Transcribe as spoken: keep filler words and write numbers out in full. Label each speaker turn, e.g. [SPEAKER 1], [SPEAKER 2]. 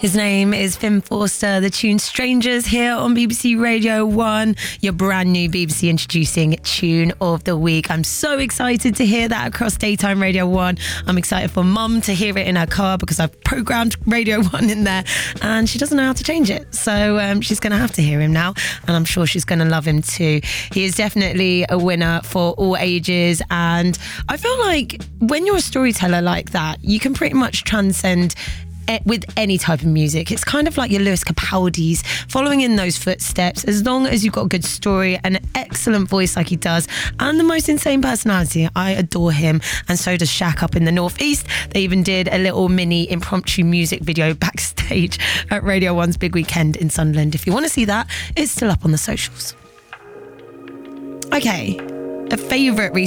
[SPEAKER 1] His name is Finn Forster. The tune Strangers here on B B C Radio one, your brand new B B C introducing tune of the week. I'm so excited to hear that across Daytime Radio one. I'm excited for Mum to hear it in her car because I've programmed Radio one in there and she doesn't know how to change it. So um, she's going to have to hear him now, and I'm sure she's going to love him too. He is definitely a winner for all ages, and I feel like when you're a storyteller like that, you can pretty much transcend with any type of music. It's kind of like your Lewis Capaldi's, following in those footsteps. As long as you've got a good story, an excellent voice like he does, and the most insane personality, I adore him, and so does Shaq up in the Northeast. They even did a little mini impromptu music video backstage at Radio one's Big Weekend in Sunderland. If you want to see that, it's still up on the socials. Okay, a favourite recently